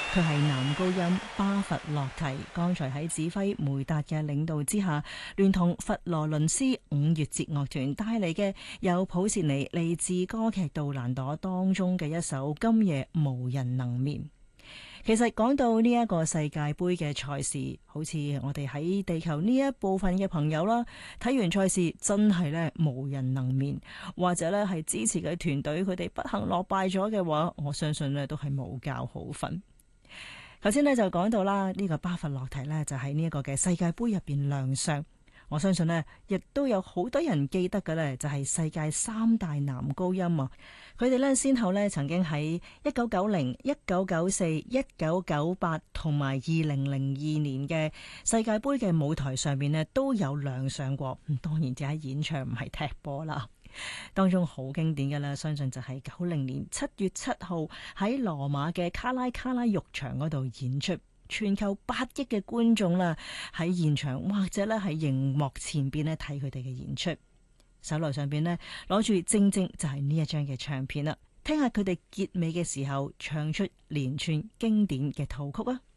佢係男高音巴伐洛提，剛才喺指揮梅達嘅領導之下，聯同佛羅倫斯五月節樂團帶嚟嘅有普契尼嚟自歌劇杜蘭朵當中嘅一首《今夜無人能眠》。其實講到呢一個世界盃嘅賽事，好似我哋喺地球呢一部分嘅朋友啦，睇完賽事真係咧無人能眠，或者咧係支持嘅團隊佢哋不幸落敗咗嘅話，我相信咧都係冇覺好瞓。頭先咧就講到啦，呢個巴伐洛提呢，就喺呢一個嘅世界盃入邊亮相。我相信呢，亦都有好多人記得嘅呢，就係世界三大男高音啊！佢哋呢，先後呢曾經喺1990、1994、1998同埋2002年嘅世界盃嘅舞台上面呢，都有亮相過。當然只係演唱，唔係踢波啦。當中好經典嘅啦，相信就係90年7月7號喺羅馬嘅卡拉浴場嗰度演出，全球8億嘅觀眾啦喺現場或者咧喺熒幕前邊咧睇佢哋嘅演出，手頭上邊咧攞住正就係呢一張嘅唱片啦，聽下佢哋結尾嘅時候唱出連串經典嘅套曲啊！